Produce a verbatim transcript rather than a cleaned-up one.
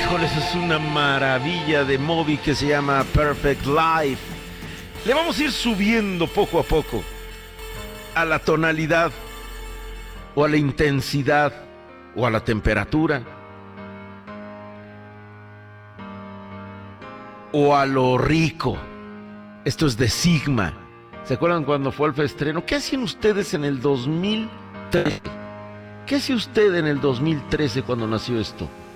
Híjoles, es una maravilla de Moby que se llama Perfect Life. Le vamos a ir subiendo poco a poco a la tonalidad, o a la intensidad, o a la temperatura, o a lo rico. Esto es de Sigma. ¿Se acuerdan cuando fue el estreno? ¿Qué hacían ustedes en el dos mil trece? ¿Qué hacía usted en el dos mil trece cuando nació esto?